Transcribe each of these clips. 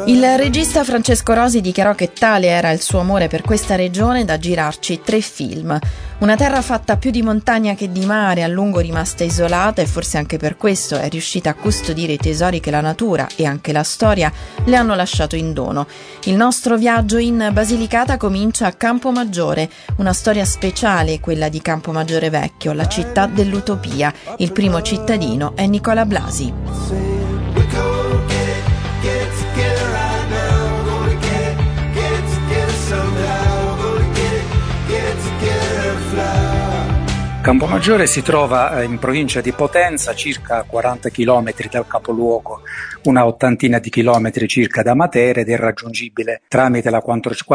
Il regista Francesco Rosi dichiarò che tale era il suo amore per questa regione da girarci 3 film. Una terra fatta più di montagna che di mare, a lungo rimasta isolata, e forse anche per questo è riuscita a custodire i tesori che la natura e anche la storia le hanno lasciato in dono. Il nostro viaggio in Basilicata comincia a Campomaggiore, una storia speciale, quella di Campomaggiore Vecchio, la città dell'utopia. Il primo cittadino è Nicola Blasi. Campomaggiore si trova in provincia di Potenza, circa 40 km dal capoluogo, una ottantina di chilometri circa da Matera, ed è raggiungibile tramite la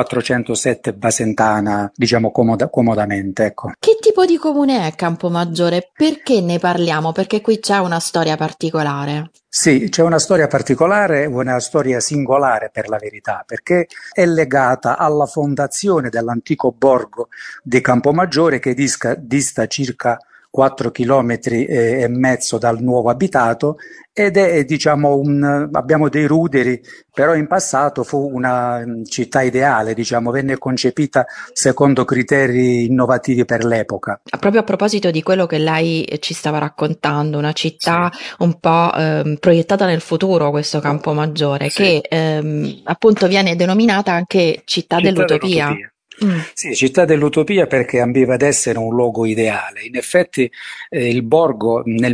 407 Basentana, diciamo comodamente. Ecco. Che tipo di comune è Campomaggiore? Perché ne parliamo? Perché qui c'è una storia particolare. Sì, c'è una storia particolare, una storia singolare per la verità, perché è legata alla fondazione dell'antico borgo di Campomaggiore, che dista circa 4 chilometri e mezzo dal nuovo abitato, ed è, diciamo, abbiamo dei ruderi, però in passato fu una città ideale, diciamo, venne concepita secondo criteri innovativi per l'epoca. Proprio a proposito di quello che lei ci stava raccontando, una città un po' proiettata nel futuro, questo Campomaggiore, che appunto viene denominata anche città dell'utopia. Sì, città dell'utopia perché ambiva ad essere un luogo ideale. In effetti il borgo nel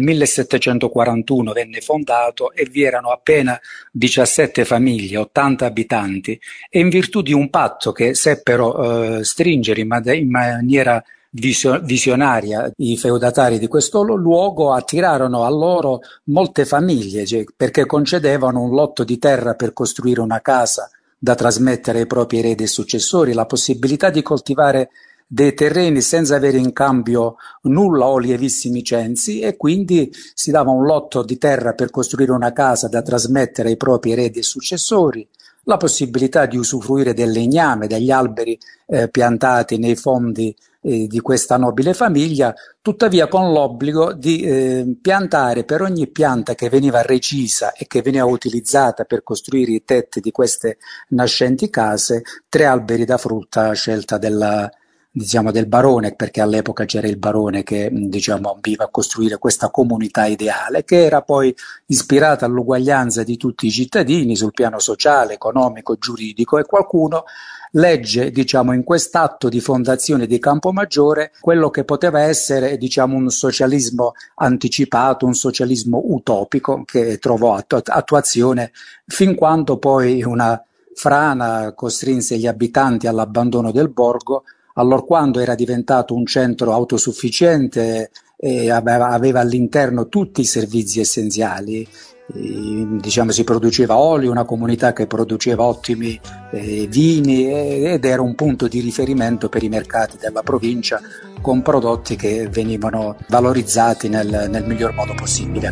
1741 venne fondato e vi erano appena 17 famiglie, 80 abitanti, e in virtù di un patto che seppero stringere in maniera visionaria i feudatari di questo luogo, attirarono a loro molte famiglie, perché concedevano un lotto di terra per costruire una casa da trasmettere ai propri eredi e successori, la possibilità di coltivare dei terreni senza avere in cambio nulla o lievissimi censi, e quindi si dava un lotto di terra per costruire una casa da trasmettere ai propri eredi e successori, la possibilità di usufruire del legname, degli alberi piantati nei fondi di questa nobile famiglia, tuttavia con l'obbligo di piantare per ogni pianta che veniva recisa e che veniva utilizzata per costruire i tetti di queste nascenti case, 3 alberi da frutta a scelta del barone, perché all'epoca c'era il barone che ambiva a costruire questa comunità ideale, che era poi ispirata all'uguaglianza di tutti i cittadini sul piano sociale, economico, giuridico, e qualcuno legge, in quest'atto di fondazione di Campomaggiore quello che poteva essere, un socialismo anticipato, un socialismo utopico che trovò attuazione fin quando poi una frana costrinse gli abitanti all'abbandono del borgo, allorquando era diventato un centro autosufficiente e aveva all'interno tutti i servizi essenziali. Si produceva olio, una comunità che produceva ottimi vini, ed era un punto di riferimento per i mercati della provincia, con prodotti che venivano valorizzati nel miglior modo possibile.